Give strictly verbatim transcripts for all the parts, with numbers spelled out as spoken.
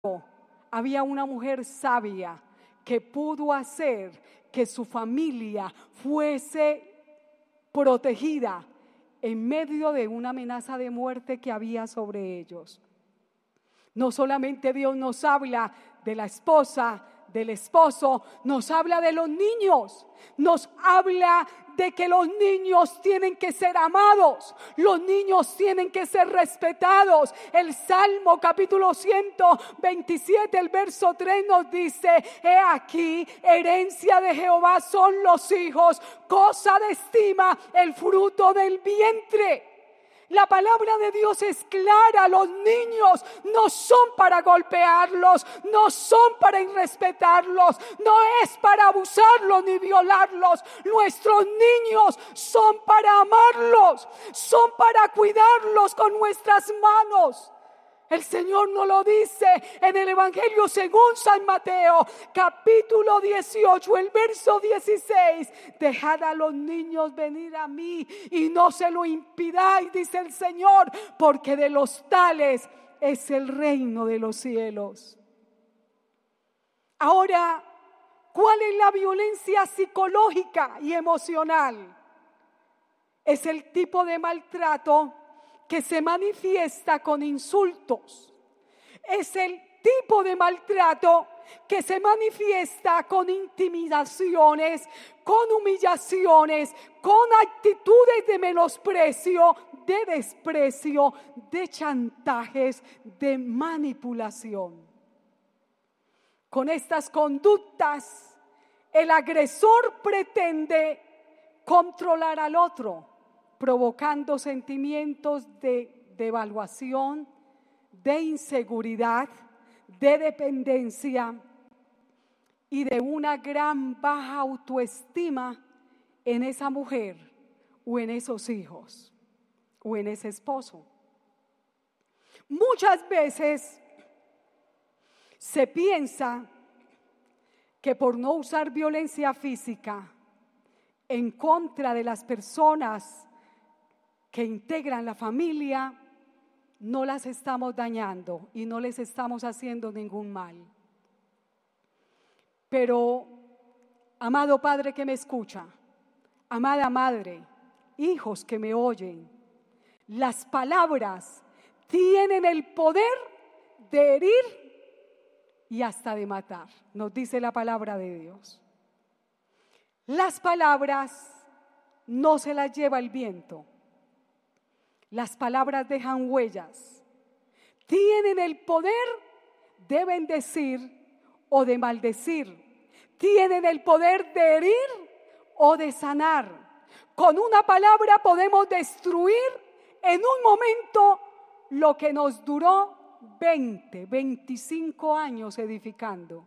había una mujer sabia que pudo hacer que su familia fuese protegida en medio de una amenaza de muerte que había sobre ellos. No solamente Dios nos habla de la esposa, del esposo, nos habla de los niños, nos habla de que los niños tienen que ser amados, los niños tienen que ser respetados. El Salmo capítulo ciento veintisiete, el verso tres nos dice: he aquí, herencia de Jehová son los hijos, cosa de estima el fruto del vientre. La palabra de Dios es clara: los niños no son para golpearlos, no son para irrespetarlos, no es para abusarlos ni violarlos. Nuestros niños son para amarlos, son para cuidarlos con nuestras manos. El Señor nos lo dice en el Evangelio según San Mateo, capítulo dieciocho, el verso dieciséis. Dejad a los niños venir a mí y no se lo impidáis, dice el Señor, porque de los tales es el reino de los cielos. Ahora, ¿cuál es la violencia psicológica y emocional? Es el tipo de maltrato que se manifiesta con insultos. Es el tipo de maltrato que se manifiesta con intimidaciones, con humillaciones, con actitudes de menosprecio, de desprecio, de chantajes, de manipulación. Con estas conductas, el agresor pretende controlar al otro, provocando sentimientos de devaluación, de inseguridad, de dependencia y de una gran baja autoestima en esa mujer o en esos hijos o en ese esposo. Muchas veces se piensa que por no usar violencia física en contra de las personas que integran la familia, no las estamos dañando y no les estamos haciendo ningún mal. Pero, amado padre que me escucha, amada madre, hijos que me oyen, las palabras tienen el poder de herir y hasta de matar, nos dice la palabra de Dios. Las palabras no se las lleva el viento. Las palabras dejan huellas. Tienen el poder de bendecir o de maldecir. Tienen el poder de herir o de sanar. Con una palabra podemos destruir en un momento lo que nos duró veinte, veinticinco años edificando.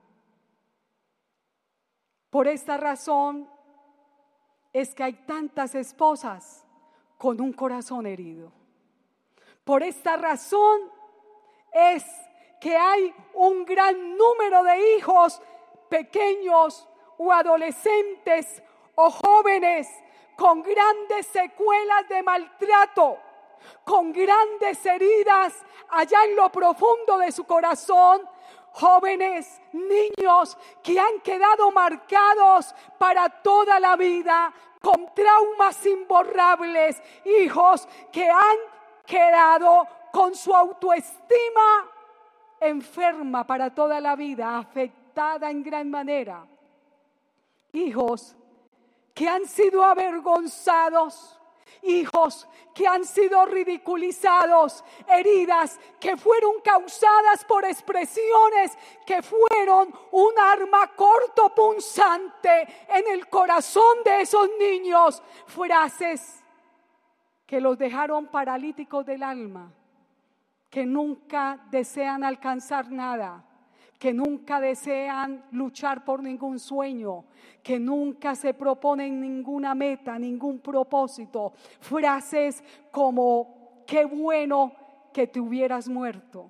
Por esta razón es que hay tantas esposas con un corazón herido. Por esta razón es que hay un gran número de hijos pequeños o adolescentes o jóvenes con grandes secuelas de maltrato, con grandes heridas allá en lo profundo de su corazón. Jóvenes, niños que han quedado marcados para toda la vida con traumas imborrables, hijos que han quedado con su autoestima enferma para toda la vida, afectada en gran manera. Hijos que han sido avergonzados, hijos que han sido ridiculizados, heridas que fueron causadas por expresiones que fueron un arma cortopunzante en el corazón de esos niños, frases que los dejaron paralíticos del alma, que nunca desean alcanzar nada, que nunca desean luchar por ningún sueño, que nunca se proponen ninguna meta, ningún propósito. Frases como: qué bueno que te hubieras muerto.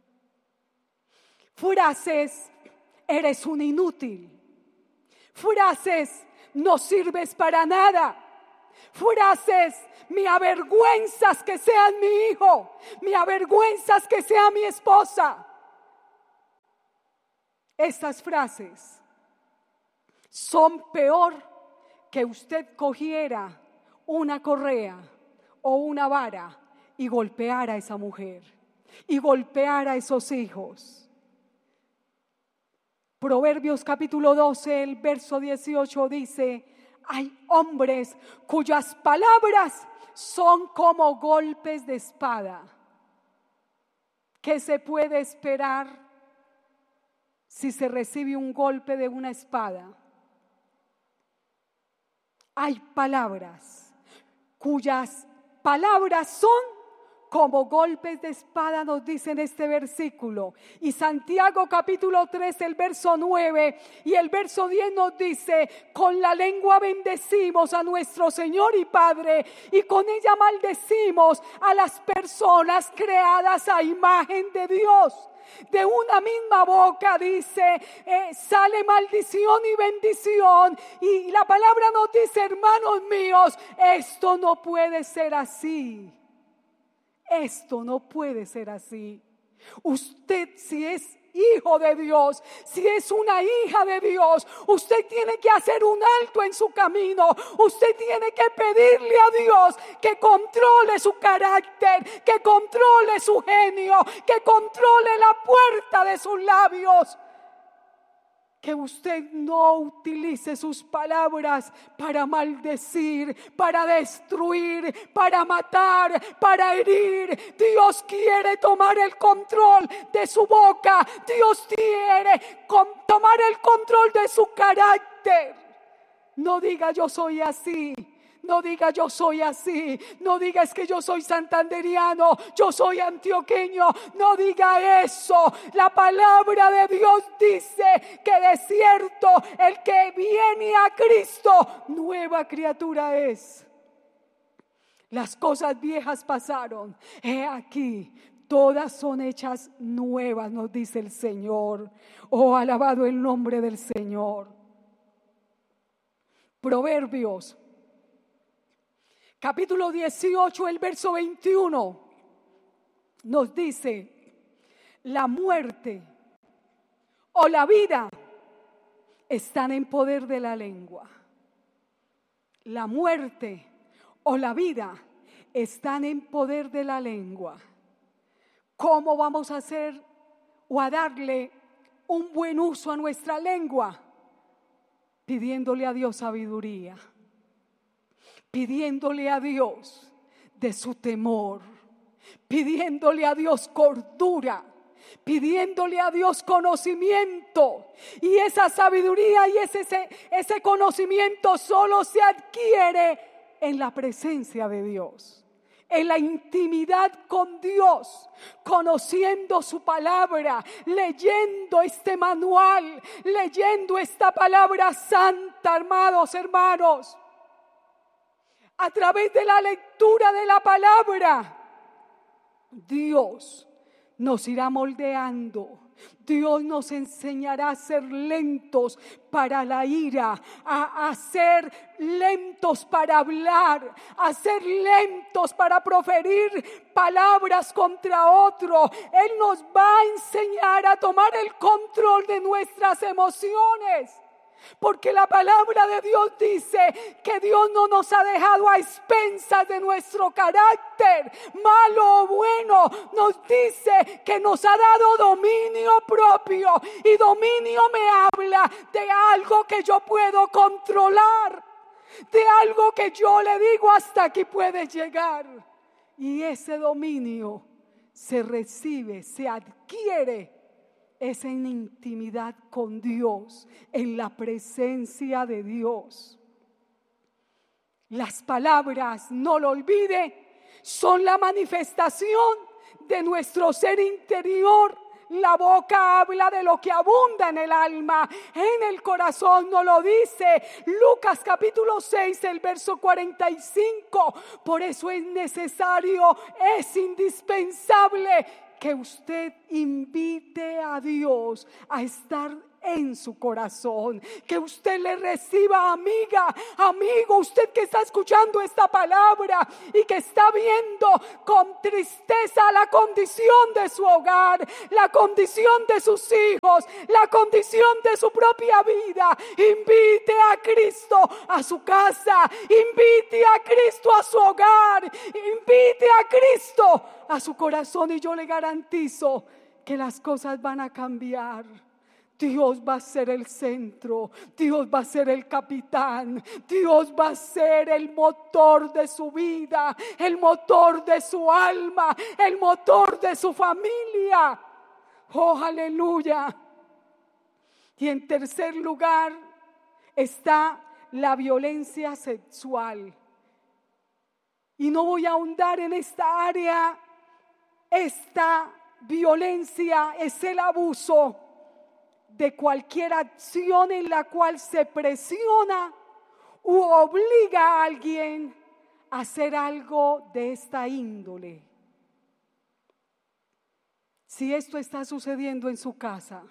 Frases: eres un inútil. Frases: no sirves para nada. Frases: me avergüenzas que seas mi hijo, me avergüenzas que sea mi esposa. estas frases son peor que usted cogiera una correa o una vara y golpeara a esa mujer y golpeara a esos hijos. Proverbios capítulo doce, el verso dieciocho dice: hay hombres cuyas palabras son como golpes de espada. ¿Qué se puede esperar si se recibe un golpe de una espada? Hay palabras cuyas palabras son como golpes de espada, nos dice en este versículo. Y Santiago capítulo tres, el verso nueve y el verso diez nos dice: con la lengua bendecimos a nuestro Señor y Padre, y con ella maldecimos a las personas creadas a imagen de Dios. De una misma boca, dice, eh, sale maldición y bendición. Y la palabra nos dice: hermanos míos, esto no puede ser así. Esto no puede ser así. Usted, si es hijo de Dios, si es una hija de Dios, usted tiene que hacer un alto en su camino. Usted tiene que pedirle a Dios que controle su carácter, que controle su genio, que controle la puerta de sus labios. Que usted no utilice sus palabras para maldecir, para destruir, para matar, para herir. Dios quiere tomar el control de su boca. Dios quiere tomar el control de su carácter. No diga yo soy así. No diga yo soy así, no diga es que yo soy santanderiano, yo soy antioqueño, no diga eso. La palabra de Dios dice que de cierto el que viene a Cristo, nueva criatura es. Las cosas viejas pasaron, he aquí, todas son hechas nuevas, nos dice el Señor. Oh, alabado el nombre del Señor. Proverbios capítulo dieciocho, el verso veintiuno, nos dice: la muerte o la vida están en poder de la lengua. La muerte o la vida están en poder de la lengua. ¿Cómo vamos a hacer o a darle un buen uso a nuestra lengua? Pidiéndole a Dios sabiduría. Pidiéndole a Dios de su temor, pidiéndole a Dios cordura, pidiéndole a Dios conocimiento. Y esa sabiduría y ese, ese, ese conocimiento solo se adquiere en la presencia de Dios, en la intimidad con Dios, conociendo su palabra, leyendo este manual, leyendo esta palabra santa, amados hermanos. A través de la lectura de la palabra, Dios nos irá moldeando. Dios nos enseñará a ser lentos para la ira, a, a ser lentos para hablar, a ser lentos para proferir palabras contra otro. Él nos va a enseñar a tomar el control de nuestras emociones. Porque la palabra de Dios dice que Dios no nos ha dejado a expensas de nuestro carácter, malo o bueno. Nos dice que nos ha dado dominio propio, y dominio me habla de algo que yo puedo controlar, de algo que yo le digo hasta aquí puedes llegar. Y ese dominio se recibe, se adquiere. Es en intimidad con Dios, en la presencia de Dios. Las palabras, no lo olvide, son la manifestación de nuestro ser interior. La boca habla de lo que abunda en el alma, en el corazón nos lo dice Lucas capítulo seis, el verso cuarenta y cinco. Por eso es necesario, es indispensable que usted invite a Dios a estar en su corazón. Que usted le reciba, amiga, amigo, usted que está escuchando esta palabra y que está viendo con tristeza la condición de su hogar, la condición de sus hijos, la condición de su propia vida. Invite a Cristo a su casa, invite a Cristo a su hogar, invite a Cristo a su corazón, y yo le garantizo que las cosas van a cambiar. Dios va a ser el centro, Dios va a ser el capitán, Dios va a ser el motor de su vida, el motor de su alma, el motor de su familia. Oh, aleluya. Y en tercer lugar está la violencia sexual. Y no voy a ahondar en esta área. Esta violencia es el abuso de cualquier acción en la cual se presiona u obliga a alguien a hacer algo de esta índole. Si esto está sucediendo en su casa,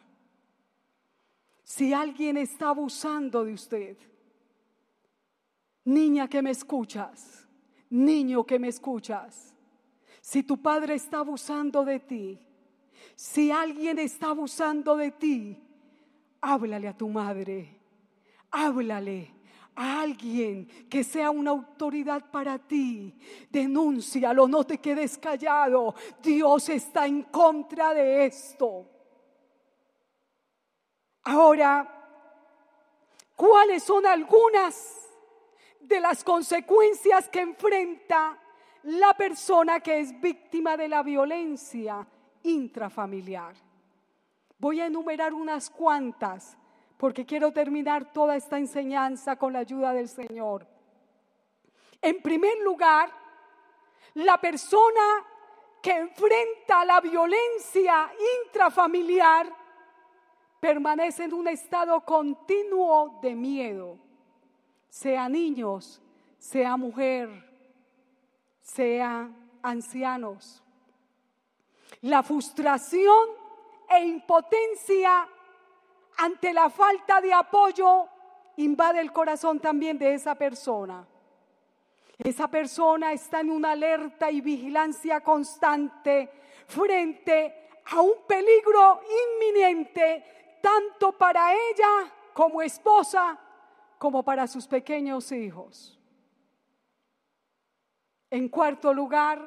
si alguien está abusando de usted, niña que me escuchas, niño que me escuchas, si tu padre está abusando de ti, si alguien está abusando de ti, háblale a tu madre, háblale a alguien que sea una autoridad para ti, denúncialo, no te quedes callado. Dios está en contra de esto. Ahora, ¿cuáles son algunas de las consecuencias que enfrenta la persona que es víctima de la violencia intrafamiliar? Voy a enumerar unas cuantas porque quiero terminar toda esta enseñanza con la ayuda del Señor. En primer lugar, la persona que enfrenta la violencia intrafamiliar permanece en un estado continuo de miedo, sea niños, sea mujer, sea ancianos. La frustración e impotencia ante la falta de apoyo invade el corazón también de esa persona. Esa persona está en una alerta y vigilancia constante frente a un peligro inminente, tanto para ella como esposa, como para sus pequeños hijos. En cuarto lugar,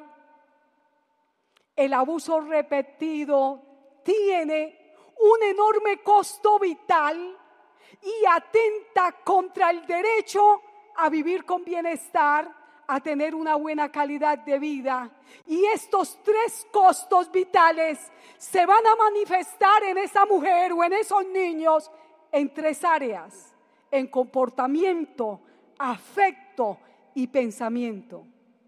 el abuso repetido tiene un enorme costo vital y atenta contra el derecho a vivir con bienestar, a tener una buena calidad de vida. Y estos tres costos vitales se van a manifestar en esa mujer o en esos niños en tres áreas: en comportamiento, afecto y pensamiento.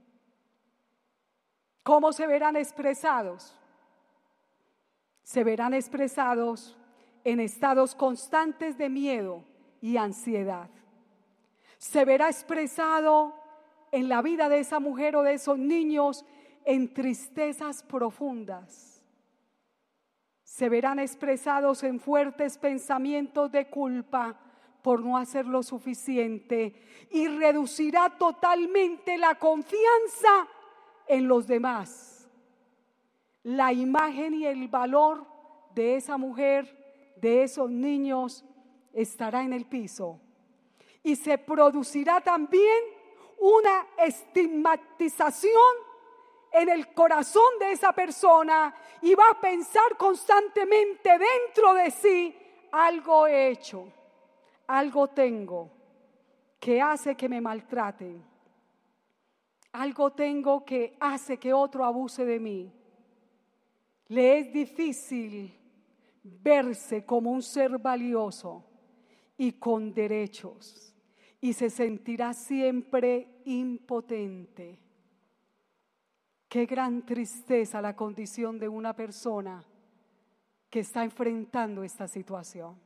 ¿Cómo se verán expresados? Se verán expresados en estados constantes de miedo y ansiedad. Se verá expresado en la vida de esa mujer o de esos niños en tristezas profundas. Se verán expresados en fuertes pensamientos de culpa por no hacer lo suficiente, y reducirá totalmente la confianza en los demás. La imagen y el valor de esa mujer, de esos niños, estará en el piso. Y se producirá también una estigmatización en el corazón de esa persona, y va a pensar constantemente dentro de sí: algo he hecho, algo tengo que hace que me maltraten, algo tengo que hace que otro abuse de mí. Le es difícil verse como un ser valioso y con derechos, y se sentirá siempre impotente. Qué gran tristeza la condición de una persona que está enfrentando esta situación.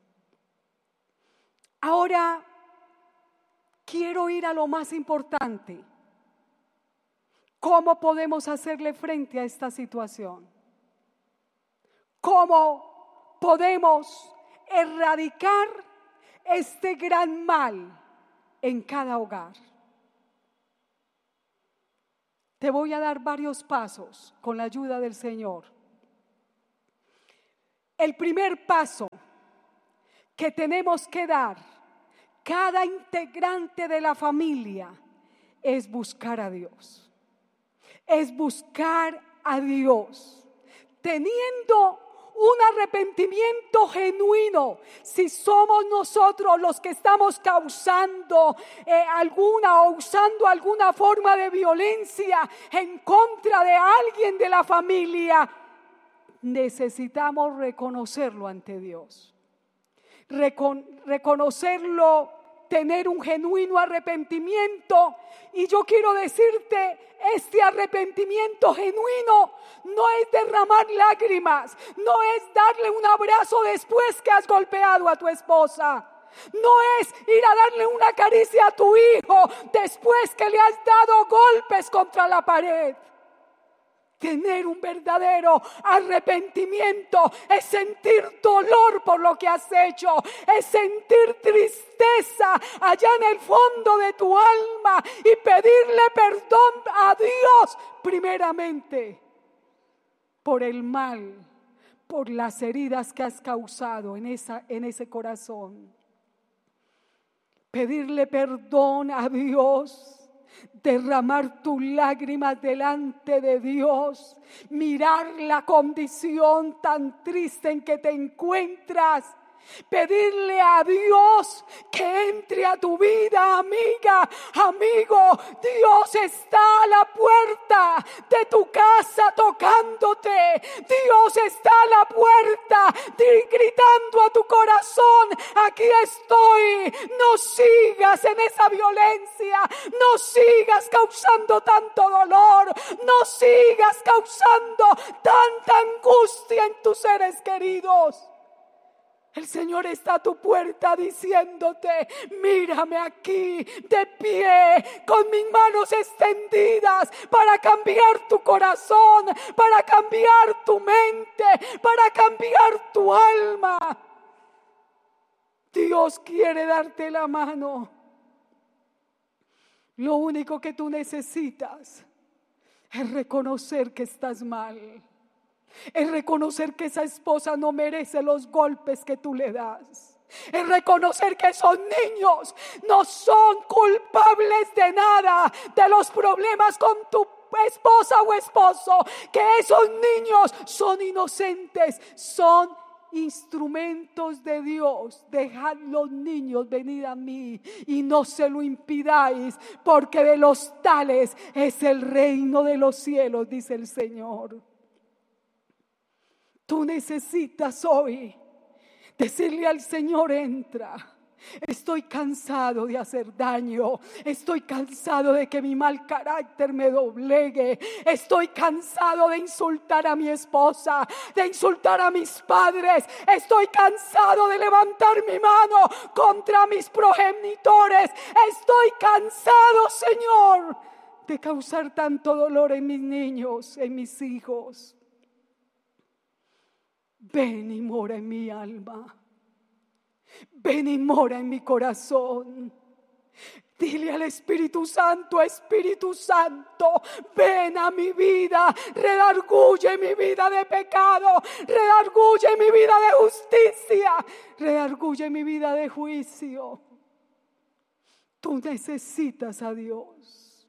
Ahora quiero ir a lo más importante. ¿Cómo podemos hacerle frente a esta situación? ¿Cómo podemos erradicar este gran mal en cada hogar. Te voy a dar varios pasos con la ayuda del Señor. El primer paso que tenemos que dar cada integrante de la familia es buscar a Dios. Es buscar a Dios, teniendo un arrepentimiento genuino. Si somos nosotros los que estamos causando eh, alguna o usando alguna forma de violencia en contra de alguien de la familia, necesitamos reconocerlo ante Dios. Recon- reconocerlo, tener un genuino arrepentimiento. Y yo quiero decirte, este arrepentimiento genuino no es derramar lágrimas, no es darle un abrazo después que has golpeado a tu esposa, no es ir a darle una caricia a tu hijo después que le has dado golpes contra la pared. Tener un verdadero arrepentimiento es sentir dolor por lo que has hecho, es sentir tristeza allá en el fondo de tu alma y pedirle perdón a Dios primeramente por el mal, por las heridas que has causado en, esa, en ese corazón. Pedirle perdón a Dios. Derramar tus lágrimas delante de Dios, mirar la condición tan triste en que te encuentras, pedirle a Dios que entre a tu vida, amiga, amigo. Dios está a la puerta de tu casa tocándote. Dios está a la puerta gritando a tu corazón: aquí estoy. No sigas en esa violencia, no sigas causando tanto dolor, no sigas causando tanta angustia en tus seres queridos. El Señor está a tu puerta diciéndote: mírame aquí, de pie, con mis manos extendidas para cambiar tu corazón, para cambiar tu mente, para cambiar tu alma. Dios quiere darte la mano. Lo único que tú necesitas es reconocer que estás mal. Es reconocer que esa esposa no merece los golpes que tú le das. Es reconocer que esos niños no son culpables de nada, de los problemas con tu esposa o esposo. Que esos niños son inocentes, son instrumentos de Dios. Dejad los niños venir a mí y no se lo impidáis, porque de los tales es el reino de los cielos, dice el Señor. Tú necesitas hoy decirle al Señor: entra. Estoy cansado de hacer daño. Estoy cansado de que mi mal carácter me doblegue. Estoy cansado de insultar a mi esposa, de insultar a mis padres. Estoy cansado de levantar mi mano contra mis progenitores. Estoy cansado, Señor, de causar tanto dolor en mis niños, en mis hijos. Ven y mora en mi alma. Ven y mora en mi corazón. Dile al Espíritu Santo: Espíritu Santo, ven a mi vida, redarguye mi vida de pecado, redarguye mi vida de justicia, redarguye mi vida de juicio. Tú necesitas a Dios.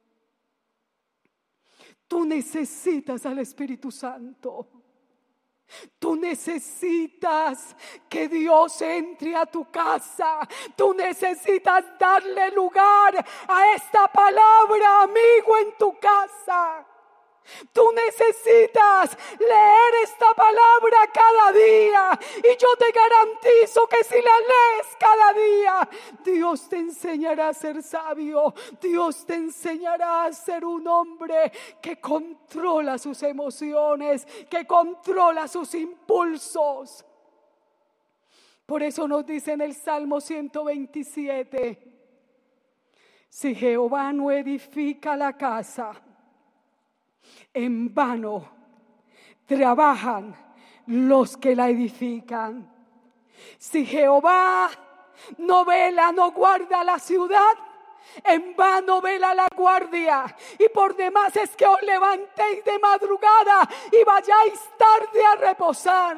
Tú necesitas al Espíritu Santo. Tú necesitas que Dios entre a tu casa. Tú necesitas darle lugar a esta palabra, amigo, en tu casa. Tú necesitas leer esta palabra cada día, y yo te garantizo que si la lees cada día, Dios te enseñará a ser sabio. Dios te enseñará a ser un hombre que controla sus emociones, que controla sus impulsos. Por eso nos dice en el Salmo ciento veintisiete: si Jehová no edifica la casa, en vano trabajan los que la edifican. Si Jehová no vela, no guarda la ciudad, en vano vela la guardia. Y por demás es que os levantéis de madrugada y vayáis tarde a reposar.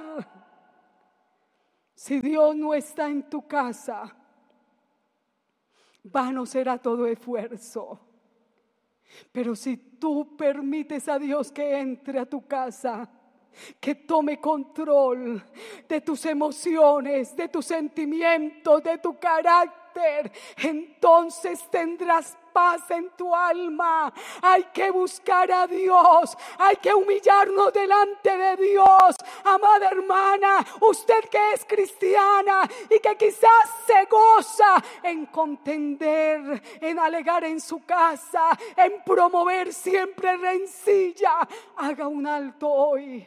Si Dios no está en tu casa, vano será todo esfuerzo. Pero si tú permites a Dios que entre a tu casa, que tome control de tus emociones, de tus sentimientos, de tu carácter, entonces tendrás paz en tu alma. Hay que buscar a Dios, hay que humillarnos delante de Dios. Amada hermana, usted que es cristiana y que quizás se goza en contender, en alegar en su casa, en promover siempre rencilla, haga un alto hoy.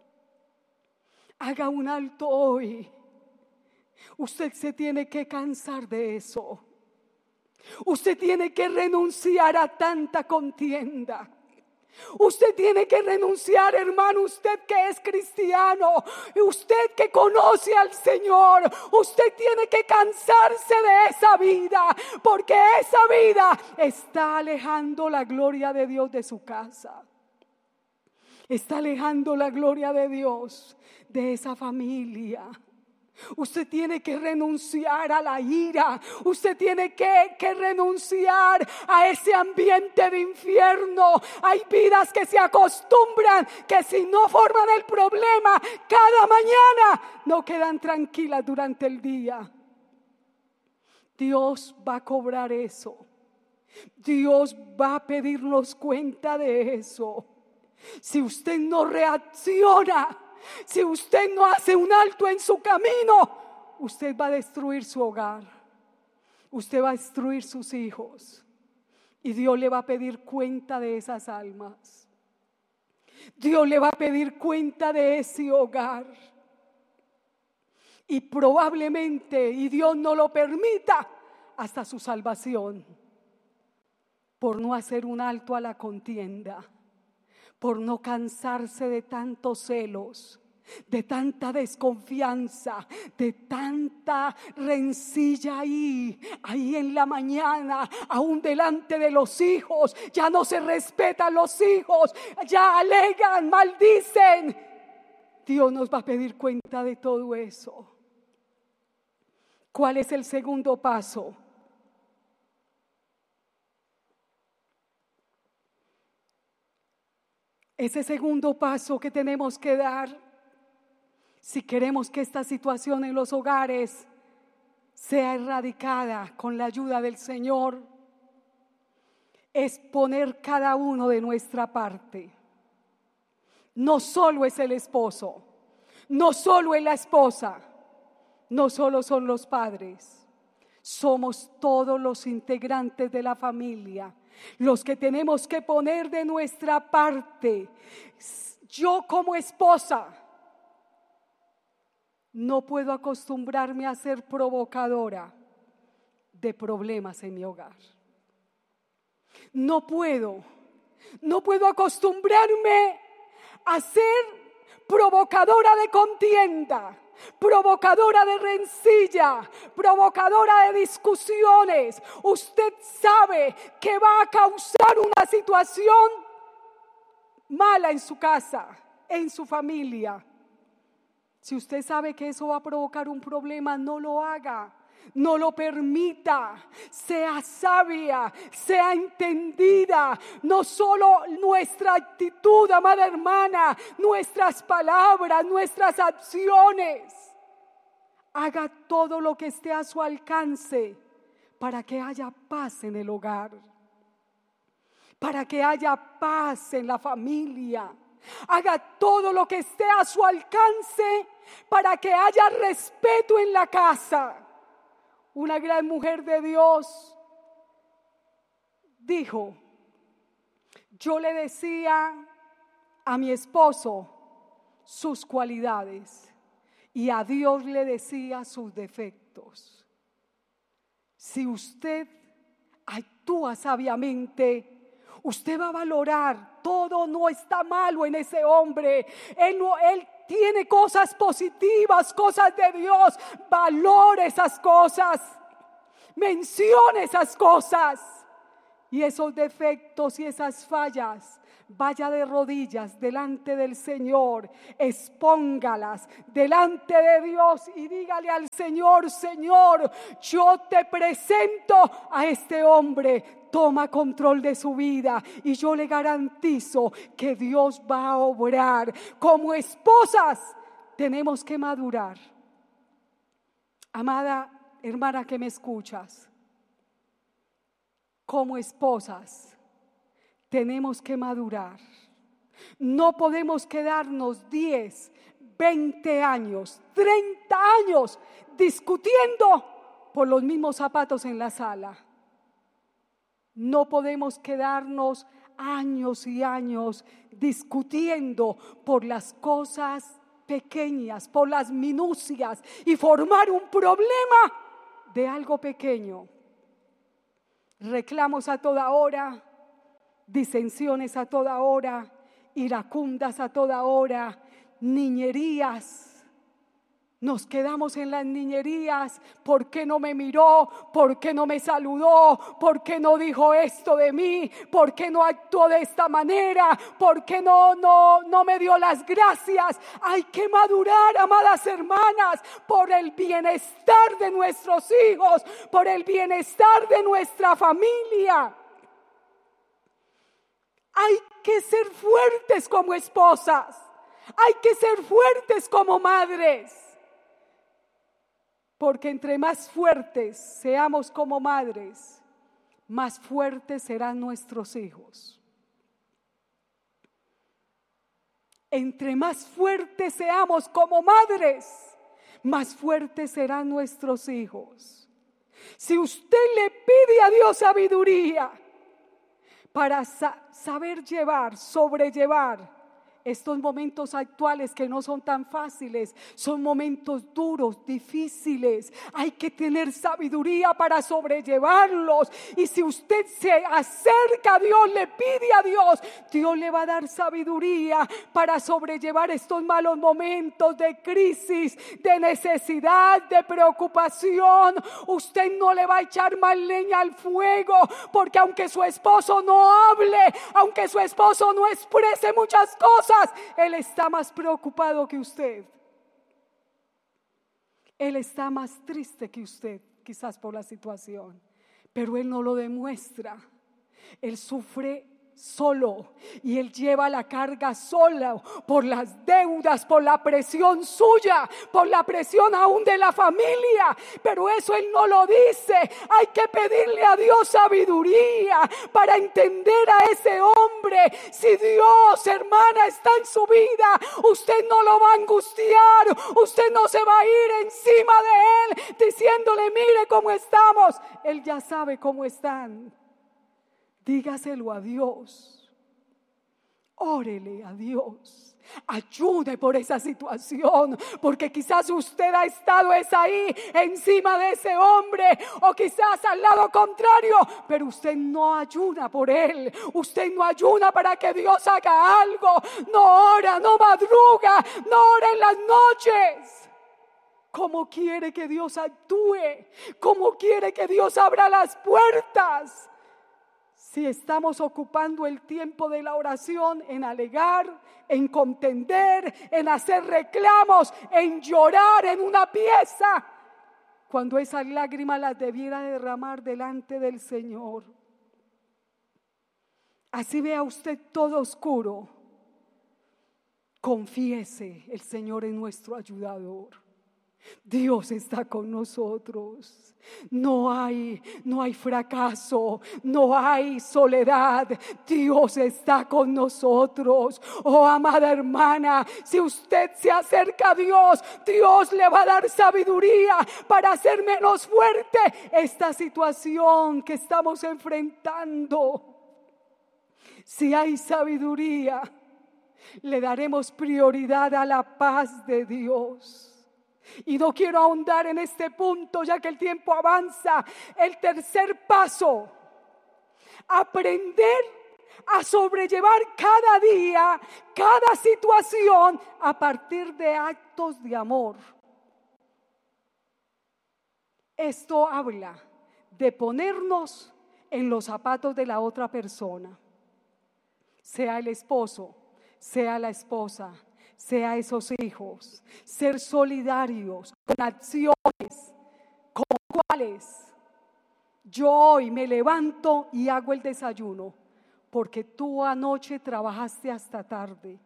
Haga un alto hoy. Usted se tiene que cansar de eso. Usted tiene que renunciar a tanta contienda. Usted tiene que renunciar, hermano, usted que es cristiano, usted que conoce al Señor, usted tiene que cansarse de esa vida, porque esa vida está alejando la gloria de Dios de su casa. Está alejando la gloria de Dios de esa familia. Usted tiene que renunciar a la ira. Usted tiene que, que renunciar a ese ambiente de infierno. Hay vidas que se acostumbran que si no forman el problema cada mañana, no quedan tranquilas durante el día. Dios va a cobrar eso. Dios va a pedirnos cuenta de eso. Si usted no reacciona, si usted no hace un alto en su camino, usted va a destruir su hogar, usted va a destruir sus hijos, y Dios le va a pedir cuenta de esas almas. Dios le va a pedir cuenta de ese hogar, y probablemente, y Dios no lo permita, hasta su salvación, por no hacer un alto a la contienda, por no cansarse de tantos celos, de tanta desconfianza, de tanta rencilla ahí, ahí en la mañana, aún delante de los hijos. Ya no se respetan los hijos, ya alegan, maldicen. Dios nos va a pedir cuenta de todo eso. ¿Cuál es el segundo paso? Ese segundo paso que tenemos que dar, si queremos que esta situación en los hogares sea erradicada con la ayuda del Señor, es poner cada uno de nuestra parte. No solo es el esposo, no solo es la esposa, no solo son los padres, somos todos los integrantes de la familia los que tenemos que poner de nuestra parte. Yo como esposa no puedo acostumbrarme a ser provocadora de problemas en mi hogar. No puedo, no puedo acostumbrarme a ser provocadora de contienda, provocadora de rencilla, provocadora de discusiones. Usted sabe que va a causar una situación mala en su casa, en su familia. Si usted sabe que eso va a provocar un problema, no lo haga. No lo permita. Sea sabia, sea entendida. No solo nuestra actitud, amada hermana, nuestras palabras, nuestras acciones. Haga todo lo que esté a su alcance para que haya paz en el hogar, para que haya paz en la familia. Haga todo lo que esté a su alcance para que haya respeto en la casa. Una gran mujer de Dios dijo: yo le decía a mi esposo sus cualidades y a Dios le decía sus defectos. Si usted actúa sabiamente, usted va a valorar todo. No está malo en ese hombre. Él, no, él tiene cosas positivas, cosas de Dios, valore esas cosas, mencione esas cosas. Y esos defectos y esas fallas, vaya de rodillas delante del Señor, expóngalas delante de Dios y dígale al Señor: Señor, yo te presento a este hombre, toma control de su vida y yo le garantizo que Dios va a obrar. Como esposas tenemos que madurar. Amada hermana que me escuchas, como esposas tenemos que madurar. No podemos quedarnos diez, veinte años, treinta años discutiendo por los mismos zapatos en la sala. No podemos quedarnos años y años discutiendo por las cosas pequeñas, por las minucias y formar un problema de algo pequeño. Reclamos a toda hora, disensiones a toda hora, iracundas a toda hora, niñerías. Nos quedamos en las niñerías. ¿Por qué no me miró? ¿Por qué no me saludó? ¿Por qué no dijo esto de mí? ¿Por qué no actuó de esta manera? ¿Por qué no, no, no me dio las gracias? Hay que madurar, amadas hermanas, por el bienestar de nuestros hijos, por el bienestar de nuestra familia. Hay que ser fuertes como esposas. Hay que ser fuertes como madres. Porque entre más fuertes seamos como madres, más fuertes serán nuestros hijos. Entre más fuertes seamos como madres, más fuertes serán nuestros hijos. Si usted le pide a Dios sabiduría para sa- saber llevar, sobrellevar estos momentos actuales que no son tan fáciles, son momentos duros, difíciles. Hay que tener sabiduría para sobrellevarlos. Y si usted se acerca a Dios, le pide a Dios, Dios le va a dar sabiduría para sobrellevar estos malos momentos de crisis, de necesidad, de preocupación. Usted no le va a echar más leña al fuego, porque aunque su esposo no hable, aunque su esposo no exprese muchas cosas, Él está más preocupado que usted. Él está más triste que usted, quizás por la situación, pero Él no lo demuestra. Él sufre solo y Él lleva la carga solo por las deudas, por la presión suya, por la presión aún de la familia, pero eso Él no lo dice. Hay que pedirle a Dios sabiduría para entender a ese hombre. Si Dios, hermana, está en su vida, usted no lo va a angustiar, usted no se va a ir encima de Él diciéndole: mire cómo estamos. Él ya sabe cómo están. Dígaselo a Dios, órele a Dios, ayude por esa situación, porque quizás usted ha estado es ahí encima de ese hombre, o quizás al lado contrario, pero usted no ayuda por él, usted no ayuda para que Dios haga algo, no ora, no madruga, no ora en las noches. ¿Cómo quiere que Dios actúe? ¿Cómo quiere que Dios abra las puertas? Si estamos ocupando el tiempo de la oración en alegar, en contender, en hacer reclamos, en llorar en una pieza, cuando esas lágrimas las debiera derramar delante del Señor. Así vea usted todo oscuro, confiese: el Señor es nuestro ayudador. Dios está con nosotros. No hay, no hay fracaso, no hay soledad. Dios está con nosotros. Oh, amada hermana, si usted se acerca a Dios, Dios le va a dar sabiduría para hacer menos fuerte esta situación que estamos enfrentando. Si hay sabiduría, le daremos prioridad a la paz de Dios. Y no quiero ahondar en este punto, ya que el tiempo avanza. El tercer paso: aprender a sobrellevar cada día, cada situación a partir de actos de amor. Esto habla de ponernos en los zapatos de la otra persona, sea el esposo, sea la esposa, sea esos hijos, ser solidarios con acciones como cuáles. Yo hoy me levanto y hago el desayuno porque tú anoche trabajaste hasta tarde.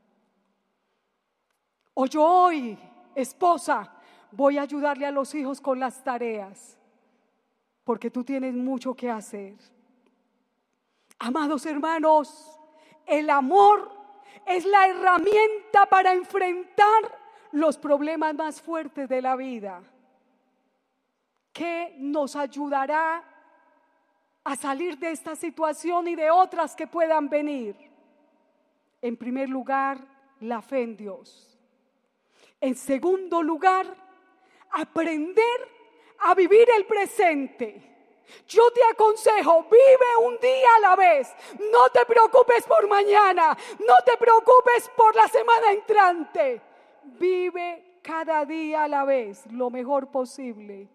O yo hoy, esposa, voy a ayudarle a los hijos con las tareas porque tú tienes mucho que hacer. Amados hermanos, el amor es la herramienta para enfrentar los problemas más fuertes de la vida, que nos ayudará a salir de esta situación y de otras que puedan venir. En primer lugar, la fe en Dios. En segundo lugar, aprender a vivir el presente. Yo te aconsejo, vive un día a la vez. No te preocupes por mañana, no te preocupes por la semana entrante. Vive cada día a la vez lo mejor posible.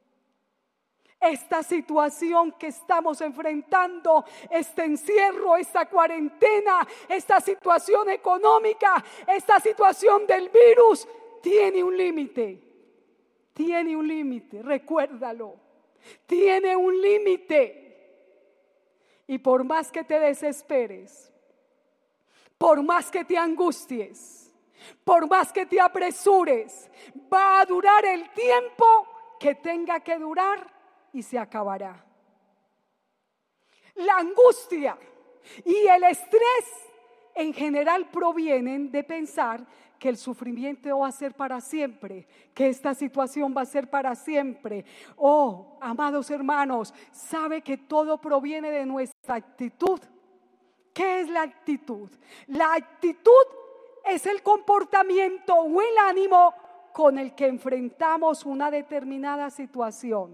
Esta situación que estamos enfrentando, este encierro, esta cuarentena, esta situación económica, esta situación del virus, tiene un límite. Tiene un límite, recuérdalo. Tiene un límite. Y por más que te desesperes, por más que te angusties, por más que te apresures, va a durar el tiempo que tenga que durar y se acabará. La angustia y el estrés en general provienen de pensar que el sufrimiento va a ser para siempre, que esta situación va a ser para siempre. Oh, amados hermanos, sabe que todo proviene de nuestra actitud. ¿Qué es la actitud? La actitud es el comportamiento o el ánimo con el que enfrentamos una determinada situación.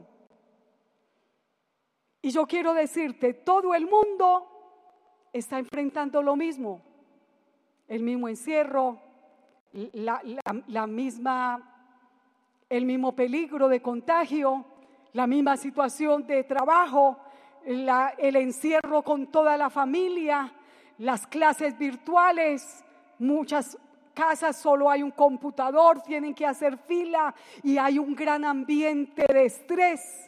Y yo quiero decirte, todo el mundo está enfrentando lo mismo, el mismo encierro, la, la, la misma, el mismo peligro de contagio, la misma situación de trabajo, la, el encierro con toda la familia, las clases virtuales, muchas casas solo hay un computador, tienen que hacer fila y hay un gran ambiente de estrés.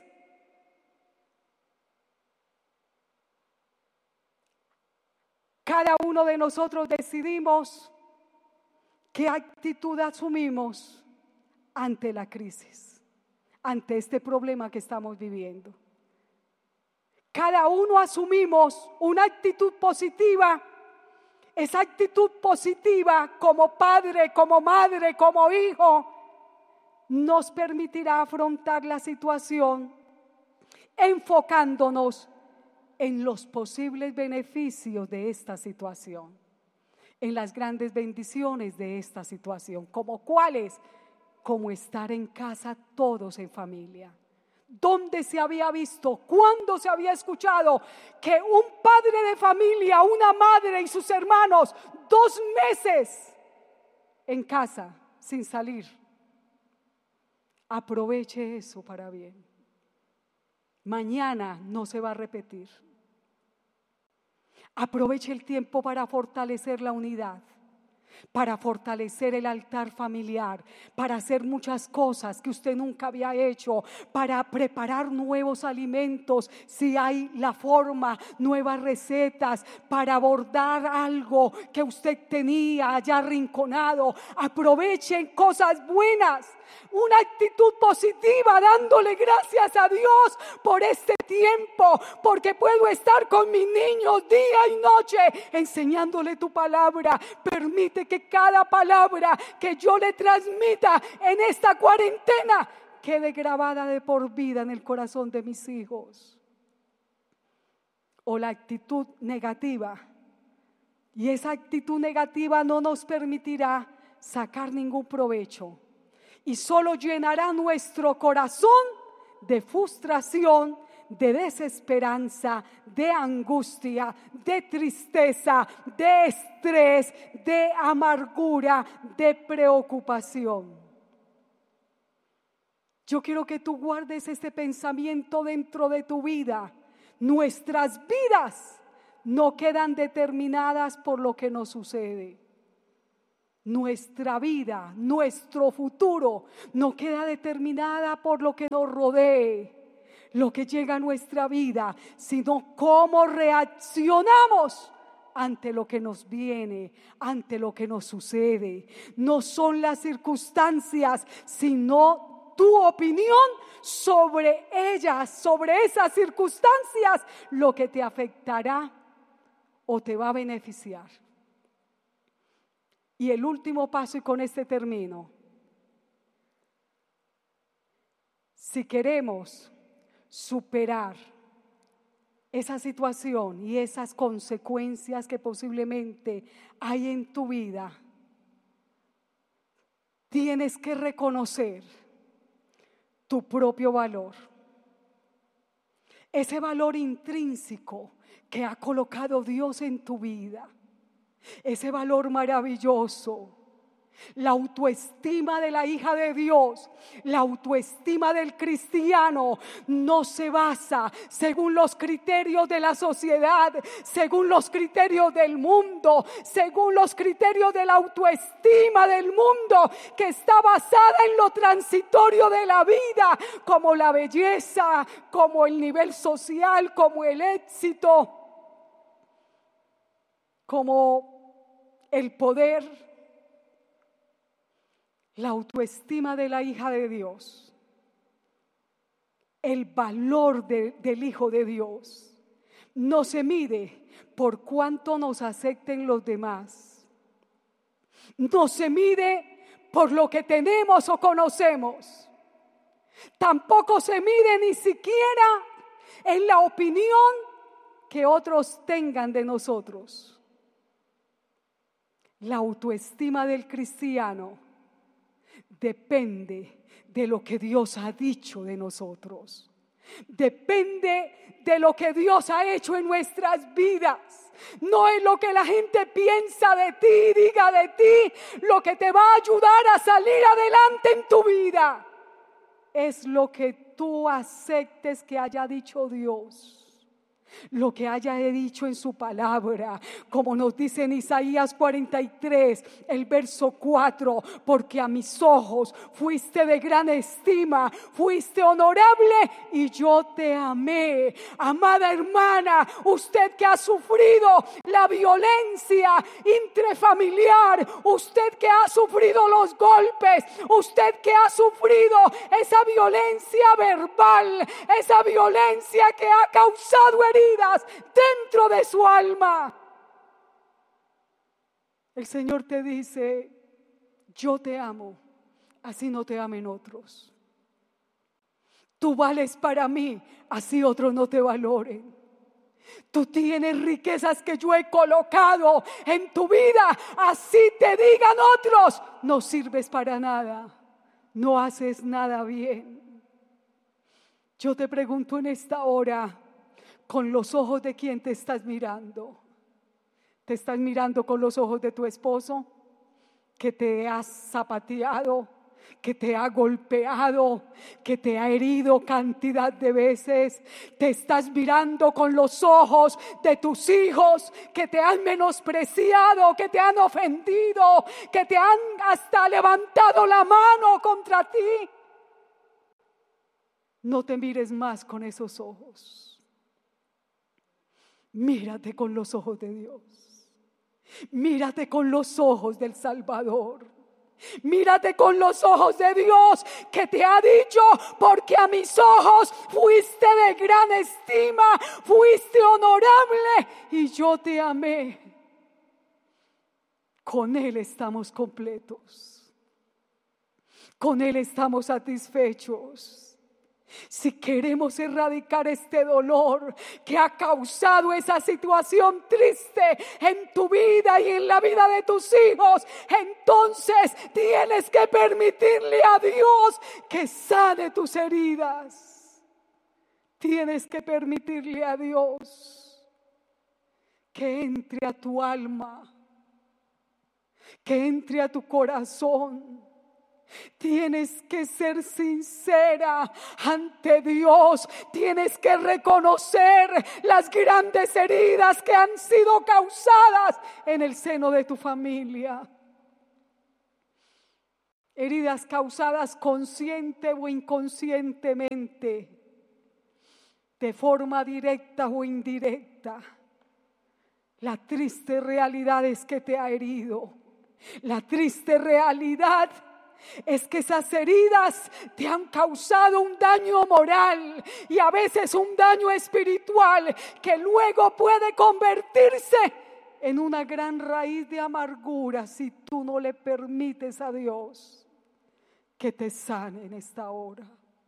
Cada uno de nosotros decidimos qué actitud asumimos ante la crisis, ante este problema que estamos viviendo. Cada uno asumimos una actitud positiva. Esa actitud positiva como padre, como madre, como hijo, nos permitirá afrontar la situación enfocándonos en los posibles beneficios de esta situación, en las grandes bendiciones de esta situación, como cuáles, como estar en casa todos en familia. ¿Dónde se había visto? ¿Cuándo se había escuchado que un padre de familia, una madre y sus hermanos, dos meses en casa sin salir? Aproveche eso para bien. Mañana no se va a repetir. Aproveche el tiempo para fortalecer la unidad, para fortalecer el altar familiar, para hacer muchas cosas que usted nunca había hecho, para preparar nuevos alimentos, si hay la forma, nuevas recetas, para bordar algo que usted tenía allá arrinconado. Aprovechen cosas buenas, una actitud positiva, dándole gracias a Dios por este tiempo, porque puedo estar con mis niños día y noche enseñándole tu palabra. Permite que cada palabra que yo le transmita en esta cuarentena quede grabada de por vida en el corazón de mis hijos. O la actitud negativa, y esa actitud negativa no nos permitirá sacar ningún provecho y solo llenará nuestro corazón de frustración, de desesperanza, de angustia, de tristeza, de estrés, de amargura, de preocupación. Yo quiero que tú guardes este pensamiento dentro de tu vida. Nuestras vidas no quedan determinadas por lo que nos sucede. Nuestra vida, nuestro futuro no queda determinada por lo que nos rodee, lo que llega a nuestra vida, sino cómo reaccionamos ante lo que nos viene, ante lo que nos sucede. No son las circunstancias, sino tu opinión sobre ellas, sobre esas circunstancias, lo que te afectará o te va a beneficiar. Y el último paso, y con este termino. Si queremos superar esa situación y esas consecuencias que posiblemente hay en tu vida, tienes que reconocer tu propio valor, ese valor intrínseco que ha colocado Dios en tu vida, ese valor maravilloso. La autoestima de la hija de Dios, la autoestima del cristiano no se basa según los criterios de la sociedad, según los criterios del mundo, según los criterios de la autoestima del mundo, que está basada en lo transitorio de la vida, como la belleza, como el nivel social, como el éxito, como el poder. La autoestima de la hija de Dios, el valor de, del hijo de Dios, no se mide por cuánto nos acepten los demás. No se mide por lo que tenemos o conocemos. Tampoco se mide ni siquiera en la opinión que otros tengan de nosotros. La autoestima del cristiano depende de lo que Dios ha dicho de nosotros. Depende de lo que Dios ha hecho en nuestras vidas. No es lo que la gente piensa de ti, diga de ti, lo que te va a ayudar a salir adelante en tu vida. Es lo que tú aceptes que haya dicho Dios. Lo que haya dicho en su palabra, como nos dice en Isaías cuarenta y tres, el verso cuatro, porque a mis ojos fuiste de gran estima, fuiste honorable y yo te amé. Amada hermana, usted que ha sufrido la violencia intrafamiliar, usted que ha sufrido los golpes, usted que ha sufrido esa violencia verbal, esa violencia que ha causado heridas dentro de su alma, el Señor te dice: yo te amo, así no te amen otros. Tú vales para mí, así otros no te valoren. Tú tienes riquezas que yo he colocado en tu vida, así te digan otros: no sirves para nada, no haces nada bien. Yo te pregunto en esta hora, ¿con los ojos de quién te estás mirando? ¿Te estás mirando con los ojos de tu esposo, que te ha zapateado, que te ha golpeado, que te ha herido cantidad de veces? ¿Te estás mirando con los ojos de tus hijos, que te han menospreciado, que te han ofendido, que te han hasta levantado la mano contra ti? No te mires más con esos ojos. Mírate con los ojos de Dios. Mírate con los ojos del Salvador. Mírate con los ojos de Dios, que te ha dicho: porque a mis ojos fuiste de gran estima, fuiste honorable y yo te amé. Con Él estamos completos. Con Él estamos satisfechos. Si queremos erradicar este dolor que ha causado esa situación triste en tu vida y en la vida de tus hijos, entonces tienes que permitirle a Dios que sane tus heridas. tienes que permitirle a Dios que entre a tu alma, que entre a tu corazón. Tienes que ser sincera ante Dios. Tienes que reconocer las grandes heridas que han sido causadas en el seno de tu familia. Heridas causadas consciente o inconscientemente, de forma directa o indirecta. La triste realidad es que te ha herido. La triste realidad es que esas heridas te han causado un daño moral y a veces un daño espiritual que luego puede convertirse en una gran raíz de amargura si tú no le permites a Dios que te sane en esta hora.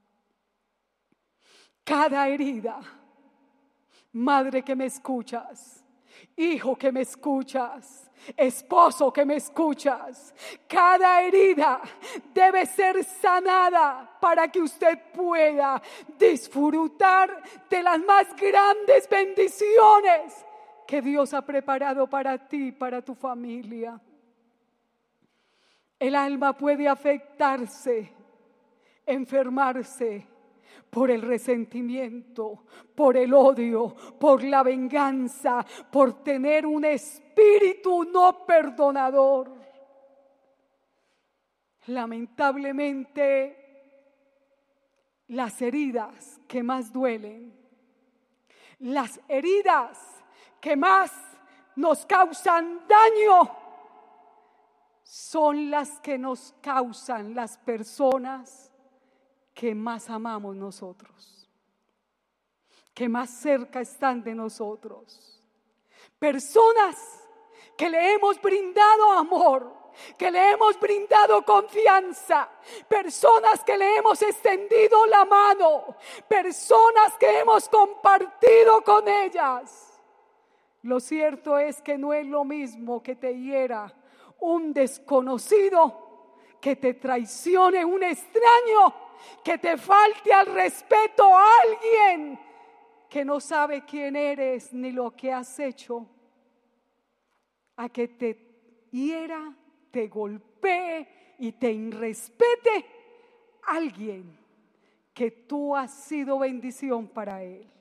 Cada herida, madre que me escuchas, hijo que me escuchas, esposo que me escuchas, cada herida debe ser sanada para que usted pueda disfrutar de las más grandes bendiciones que Dios ha preparado para ti y para tu familia. El alma puede afectarse, enfermarse por el resentimiento, por el odio, por la venganza, por tener un espíritu no perdonador. Lamentablemente, las heridas que más duelen, las heridas que más nos causan daño, son las que nos causan las personas que más amamos nosotros, que más cerca están de nosotros. Personas que le hemos brindado amor, que le hemos brindado confianza, personas que le hemos extendido la mano, personas que hemos compartido con ellas. Lo cierto es que no es lo mismo que te hiera un desconocido, que te traicione un extraño, que te falte al respeto a alguien que no sabe quién eres ni lo que has hecho, a que te hiera, te golpee y te irrespete alguien que tú has sido bendición para él.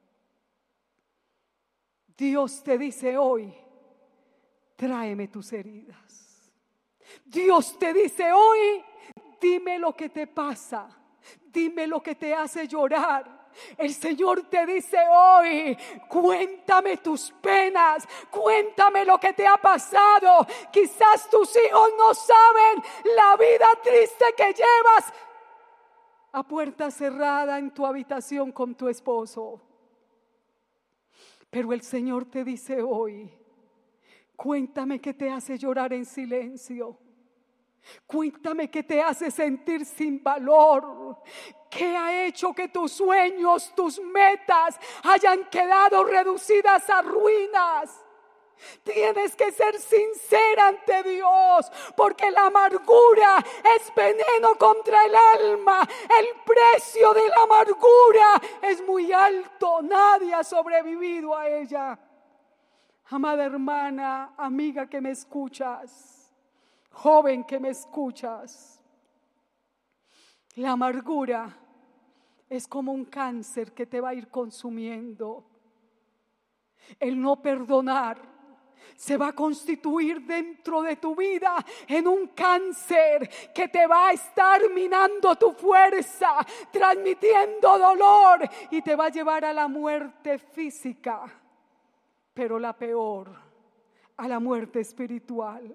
Dios te dice hoy: tráeme tus heridas. Dios te dice hoy: dime lo que te pasa, dime lo que te hace llorar. El Señor te dice hoy: cuéntame tus penas, cuéntame lo que te ha pasado. Quizás tus hijos no saben la vida triste que llevas a puerta cerrada en tu habitación con tu esposo. Pero el Señor te dice hoy: cuéntame qué te hace llorar en silencio. Cuéntame qué te hace sentir sin valor. ¿Qué ha hecho que tus sueños, tus metas hayan quedado reducidas a ruinas? Tienes que ser sincera ante Dios, porque la amargura es veneno contra el alma. El precio de la amargura es muy alto. Nadie ha sobrevivido a ella. Amada hermana, amiga que me escuchas, joven que me escuchas, la amargura es como un cáncer que te va a ir consumiendo. El no perdonar se va a constituir dentro de tu vida en un cáncer que te va a estar minando tu fuerza, transmitiendo dolor y te va a llevar a la muerte física, pero la peor, a la muerte espiritual.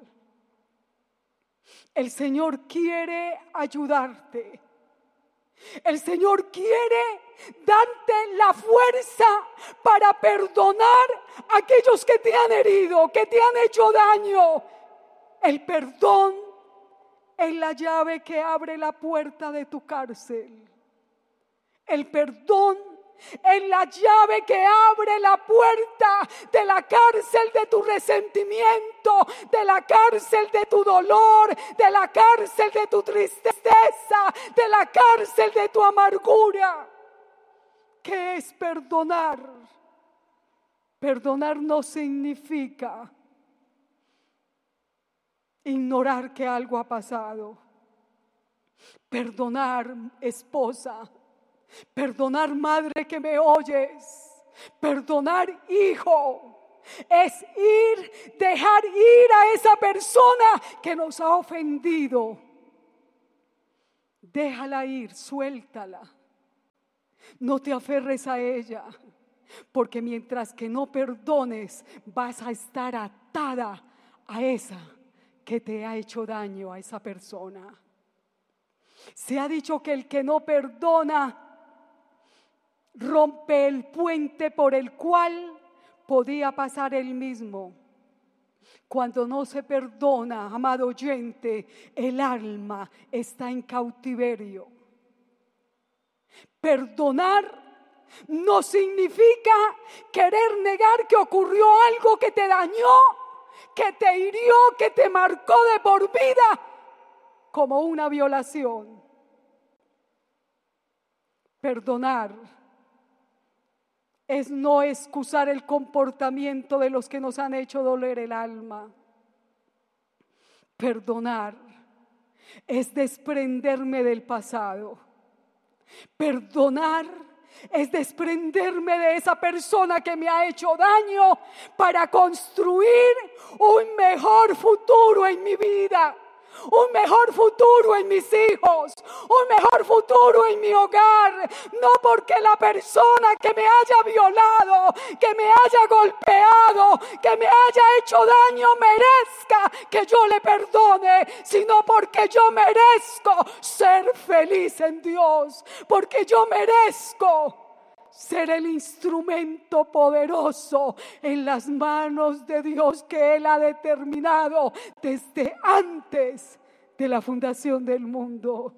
El Señor quiere ayudarte. El Señor quiere darte la fuerza para perdonar a aquellos que te han herido, que te han hecho daño. El perdón es la llave que abre la puerta de tu cárcel. El perdón es la llave que abre la puerta de la cárcel de tu resentimiento, de la cárcel de tu dolor, de la cárcel de tu tristeza, de la cárcel de tu amargura. ¿Qué es perdonar? Perdonar no significa ignorar que algo ha pasado. Perdonar, esposa, perdonar, madre que me oyes, perdonar, hijo, es ir, dejar ir a esa persona que nos ha ofendido. Déjala ir, suéltala. No te aferres a ella, porque mientras que no perdones, vas a estar atada a esa que te ha hecho daño, a esa persona. Se ha dicho que el que no perdona rompe el puente por el cual podía pasar él mismo. Cuando no se perdona, amado oyente, el alma está en cautiverio. Perdonar no significa querer negar que ocurrió algo que te dañó, que te hirió, que te marcó de por vida, como una violación. Perdonar es no excusar el comportamiento de los que nos han hecho doler el alma. Perdonar es desprenderme del pasado. Perdonar es desprenderme de esa persona que me ha hecho daño para construir un mejor futuro en mi vida, un mejor futuro en mis hijos, un mejor futuro en mi hogar. No porque la persona que me haya violado, que me haya golpeado, que me haya hecho daño merezca que yo le perdone, sino porque yo merezco ser feliz en Dios, porque yo merezco ser el instrumento poderoso en las manos de Dios que Él ha determinado desde antes de la fundación del mundo.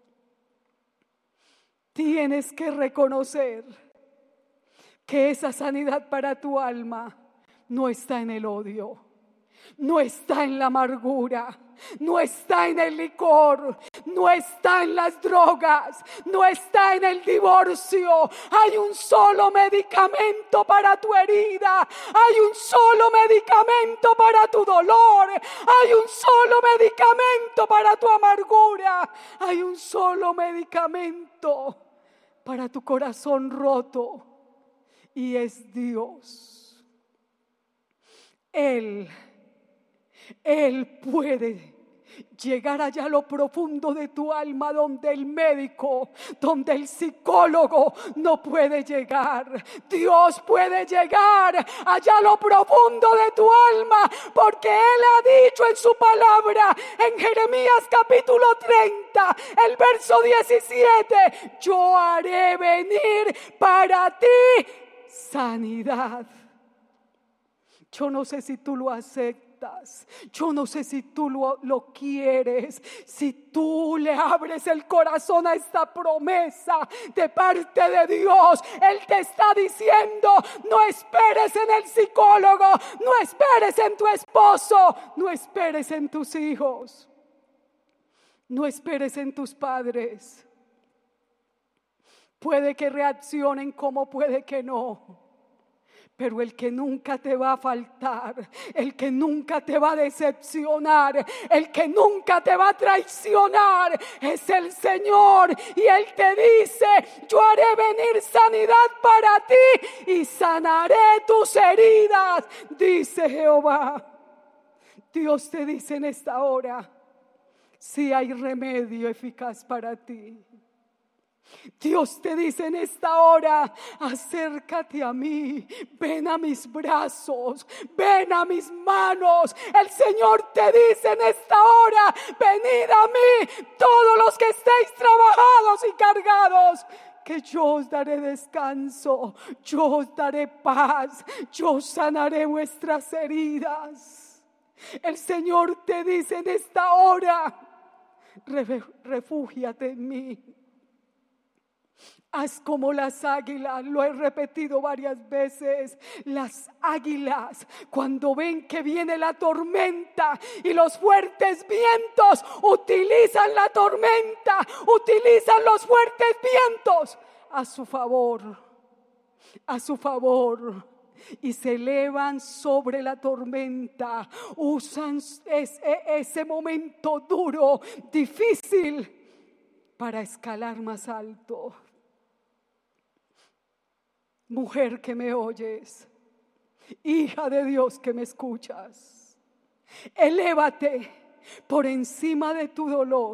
Tienes que reconocer que esa sanidad para tu alma no está en el odio, no está en la amargura, no está en el licor, no está en las drogas, no está en el divorcio. Hay un solo medicamento para tu herida, hay un solo medicamento para tu dolor, hay un solo medicamento para tu amargura, hay un solo medicamento para tu corazón roto, y es Dios. Él Él puede llegar allá a lo profundo de tu alma, donde el médico, donde el psicólogo no puede llegar. Dios puede llegar allá a lo profundo de tu alma, porque Él ha dicho en su palabra, en Jeremías capítulo treinta, el verso diecisiete: yo haré venir para ti sanidad. Yo no sé si tú lo aceptas, yo no sé si tú lo, lo quieres, si tú le abres el corazón a esta promesa de parte de Dios. Él te está diciendo: no esperes en el psicólogo, no esperes en tu esposo, no esperes en tus hijos, no esperes en tus padres. Puede que reaccionen como puede que no. Pero el que nunca te va a faltar, el que nunca te va a decepcionar, el que nunca te va a traicionar, es el Señor. Y Él te dice: yo haré venir sanidad para ti y sanaré tus heridas, dice Jehová. Dios te dice en esta hora: si hay remedio eficaz para ti. Dios te dice en esta hora: acércate a mí, ven a mis brazos, ven a mis manos. El Señor te dice en esta hora: venid a mí todos los que estéis trabajados y cargados, que yo os daré descanso, yo os daré paz, yo sanaré vuestras heridas. El Señor te dice en esta hora: refúgiate en mí. Haz como las águilas, lo he repetido varias veces. Las águilas, cuando ven que viene la tormenta y los fuertes vientos, utilizan la tormenta, utilizan los fuertes vientos a su favor. a su favor y se elevan sobre la tormenta. Usan ese, ese momento duro, difícil, para escalar más alto. Mujer que me oyes, hija de Dios que me escuchas, elévate por encima de tu dolor.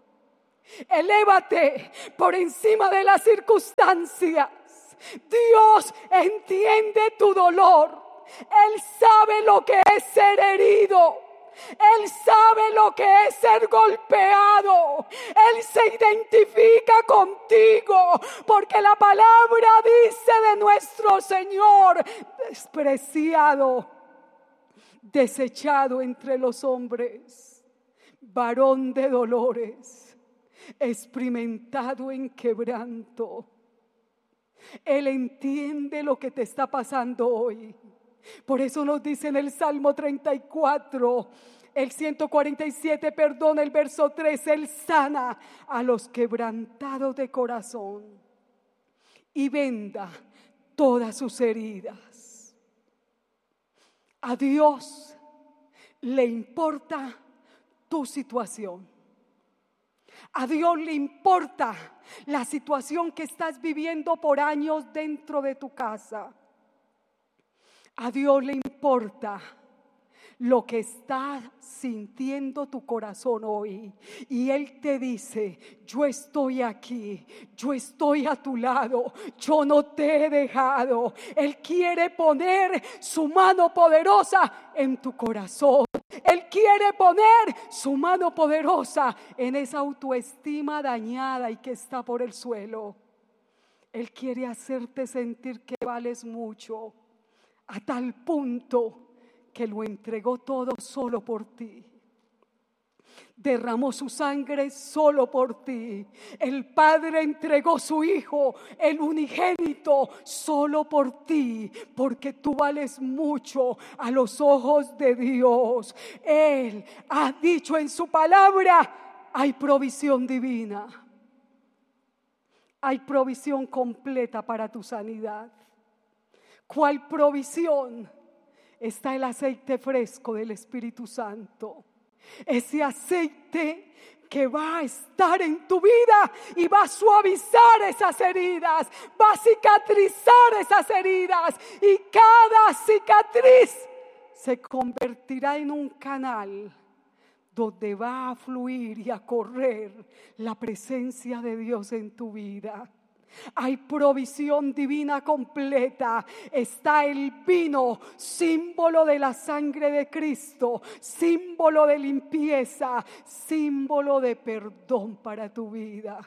Elévate por encima de las circunstancias. Dios entiende tu dolor. Él sabe lo que es ser herido. Él sabe lo que es ser golpeado. Él se identifica contigo, porque la palabra dice de nuestro Señor: despreciado, desechado entre los hombres, varón de dolores, experimentado en quebranto. Él entiende lo que te está pasando hoy. Por eso nos dice en el Salmo treinta y cuatro, el ciento cuarenta y siete, perdón, el verso tres: Él sana a los quebrantados de corazón y venda todas sus heridas. A Dios le importa tu situación. A Dios le importa la situación que estás viviendo por años dentro de tu casa. A Dios le importa lo que está sintiendo tu corazón hoy. Y Él te dice: yo estoy aquí, yo estoy a tu lado, yo no te he dejado. Él quiere poner su mano poderosa en tu corazón. Él quiere poner su mano poderosa en esa autoestima dañada y que está por el suelo. Él quiere hacerte sentir que vales mucho, a tal punto que lo entregó todo solo por ti. Derramó su sangre solo por ti. El Padre entregó su Hijo, el unigénito, solo por ti, porque tú vales mucho a los ojos de Dios. Él ha dicho en su palabra: hay provisión divina. Hay provisión completa para tu sanidad. ¿Cuál provisión? Está el aceite fresco del Espíritu Santo. Ese aceite que va a estar en tu vida y va a suavizar esas heridas, va a cicatrizar esas heridas, y cada cicatriz se convertirá en un canal donde va a fluir y a correr la presencia de Dios en tu vida. Hay provisión divina completa. Está el vino, símbolo de la sangre de Cristo, símbolo de limpieza, símbolo de perdón para tu vida.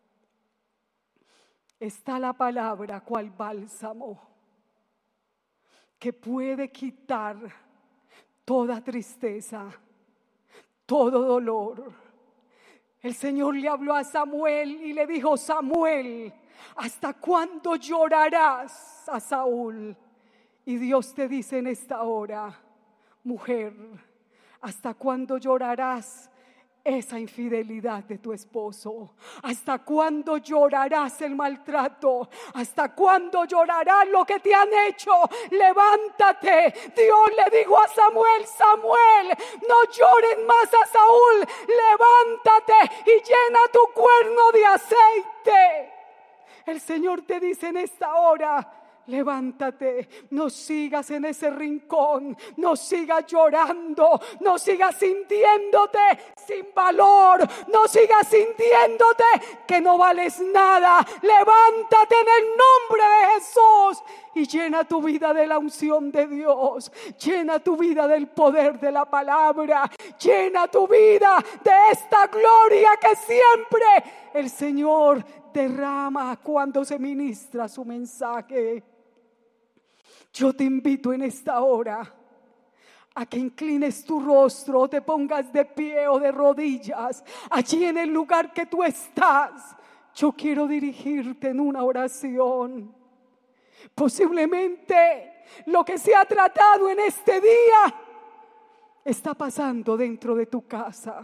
Está la palabra, cual bálsamo, que puede quitar toda tristeza, todo dolor. El Señor le habló a Samuel y le dijo: Samuel, ¿hasta cuándo llorarás a Saúl? Y Dios te dice en esta hora: mujer, ¿hasta cuándo llorarás esa infidelidad de tu esposo? ¿Hasta cuándo llorarás el maltrato? ¿Hasta cuándo llorarás lo que te han hecho? Levántate. Dios le dijo a Samuel: Samuel, no lloren más a Saúl. Levántate y llena tu cuerno de aceite. El Señor te dice en esta hora: levántate, no sigas en ese rincón, no sigas llorando, no sigas sintiéndote sin valor, no sigas sintiéndote que no vales nada. Levántate en el nombre de Jesús y llena tu vida de la unción de Dios, llena tu vida del poder de la palabra, llena tu vida de esta gloria que siempre el Señor derrama cuando se ministra su mensaje. Yo te invito en esta hora a que inclines tu rostro, o te pongas de pie o de rodillas allí en el lugar que tú estás. Yo quiero dirigirte en una oración. Posiblemente lo que se ha tratado en este día está pasando dentro de tu casa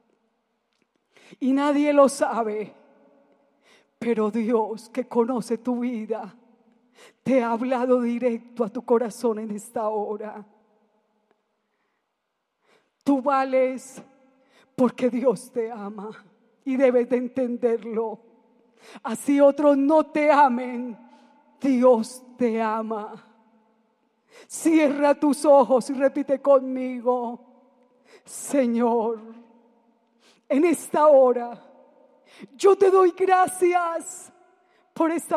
y nadie lo sabe. Pero Dios, que conoce tu vida, te ha hablado directo a tu corazón en esta hora. Tú vales porque Dios te ama y debes de entenderlo. Así otros no te amen, Dios te ama. Cierra tus ojos y repite conmigo: Señor, en esta hora yo te doy gracias por esta